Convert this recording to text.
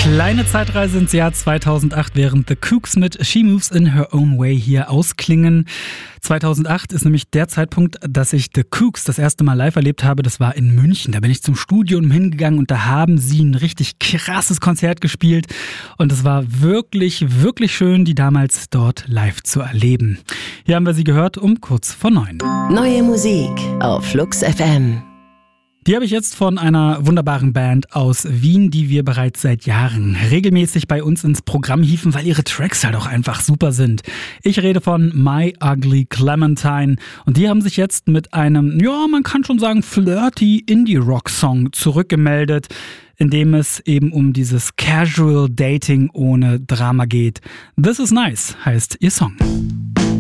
Kleine Zeitreise ins Jahr 2008, während The Kooks mit She Moves in Her Own Way hier ausklingen. 2008 ist nämlich der Zeitpunkt, dass ich The Kooks das erste Mal live erlebt habe. Das war in München. Da bin ich zum Studium hingegangen und da haben sie ein richtig krasses Konzert gespielt. Und es war wirklich, wirklich schön, die damals dort live zu erleben. Hier haben wir sie gehört um kurz vor 9. Neue Musik auf Flux FM. Die habe ich jetzt von einer wunderbaren Band aus Wien, die wir bereits seit Jahren regelmäßig bei uns ins Programm hieven, weil ihre Tracks halt auch einfach super sind. Ich rede von My Ugly Clementine und die haben sich jetzt mit einem, ja, man kann schon sagen, flirty Indie-Rock-Song zurückgemeldet, in dem es eben um dieses Casual Dating ohne Drama geht. This is Nice heißt ihr Song.